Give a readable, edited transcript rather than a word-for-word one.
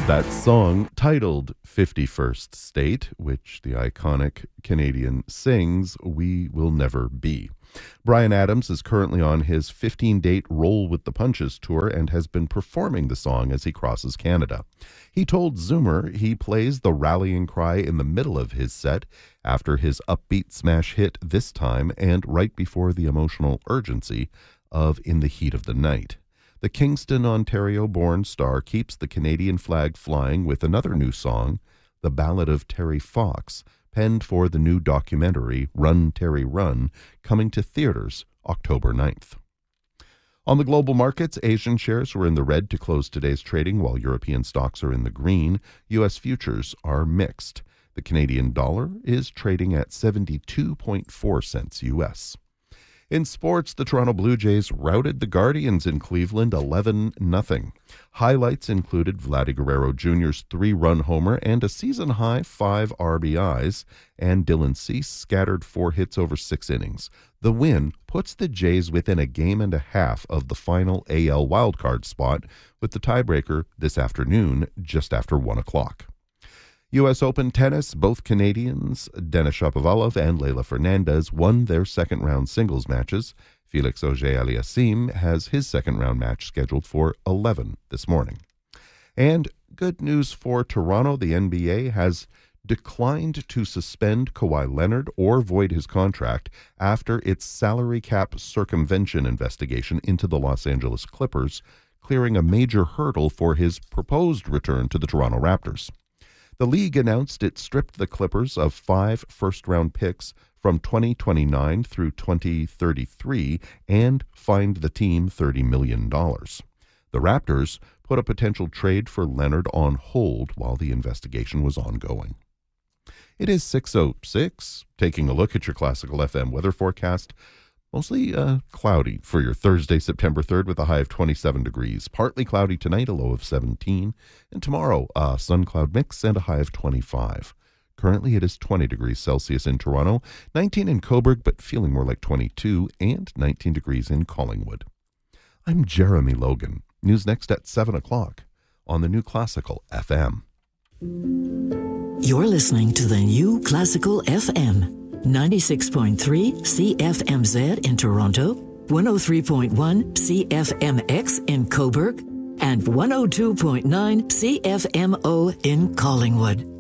That song, titled 51st State, which the iconic Canadian sings, We Will Never Be. Bryan Adams is currently on his 15-date Roll with the Punches tour and has been performing the song as he crosses Canada. He told Zoomer he plays the rallying cry in the middle of his set after his upbeat smash hit this time and right before the emotional urgency of In the Heat of the Night. The Kingston, Ontario-born star keeps the Canadian flag flying with another new song, The Ballad of Terry Fox, penned for the new documentary Run, Terry, Run, coming to theaters October 9th. On the global markets, Asian shares were in the red to close today's trading, while European stocks are in the green. U.S. futures are mixed. The Canadian dollar is trading at 72.4 cents U.S. In sports, the Toronto Blue Jays routed the Guardians in Cleveland 11-0. Highlights included Vladdy Guerrero Jr.'s 3-run homer and a season-high 5 RBIs, and Dylan Cease scattered 4 hits over 6 innings. The win puts the Jays within a game and a half of the final AL wildcard spot, with the tiebreaker this afternoon just after 1 o'clock. U.S. Open tennis, both Canadians, Denis Shapovalov and Leylah Fernandez, won their second-round singles matches. Felix Auger-Aliassime has his second-round match scheduled for 11 this morning. And good news for Toronto, the NBA has declined to suspend Kawhi Leonard or void his contract after its salary cap circumvention investigation into the Los Angeles Clippers, clearing a major hurdle for his proposed return to the Toronto Raptors. The league announced it stripped the Clippers of 5 first-round picks from 2029 through 2033 and fined the team $30 million. The Raptors put a potential trade for Leonard on hold while the investigation was ongoing. It is 6:06. Taking a look at your Classical FM weather forecast. Mostly cloudy for your Thursday, September 3rd, with a high of 27 degrees. Partly cloudy tonight, a low of 17. And tomorrow, sun-cloud mix and a high of 25. Currently, it is 20 degrees Celsius in Toronto, 19 in Cobourg, but feeling more like 22, and 19 degrees in Collingwood. I'm Jeremy Logan. News next at 7 o'clock on the New Classical FM. You're listening to the New Classical FM. 96.3 CFMZ in Toronto, 103.1 CFMX in Cobourg, and 102.9 CFMO in Collingwood.